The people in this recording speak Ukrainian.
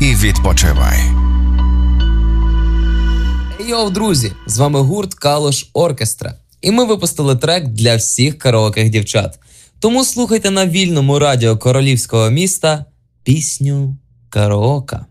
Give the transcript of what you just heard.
і відпочивай. Йоу, друзі! З вами гурт Калуш Оркестра. І ми випустили трек для всіх караоких дівчат. Тому слухайте на вільному радіо Королівського міста пісню «Караока».